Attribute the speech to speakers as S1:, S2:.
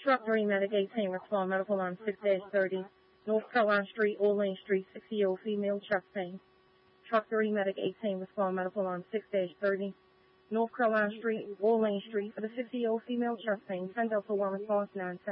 S1: Truck 3 Medic 18, respond medical on 6-30, North Carolina Street, Orleans Street, 60-year-old female, chest pain. Truck 3 Medic 18, respond medical on 6-30, North Carolina Street, Orleans Street, for the 60-year-old female, chest pain. 10 Delta 1 response 910.